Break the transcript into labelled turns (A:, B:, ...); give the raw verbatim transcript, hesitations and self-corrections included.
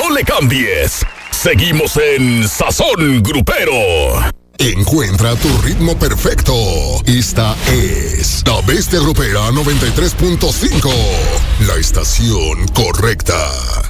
A: No le cambies. Seguimos en Sazón Grupero.
B: Encuentra tu ritmo perfecto. Esta es La Bestia Grupera noventa y tres punto cinco. La estación correcta.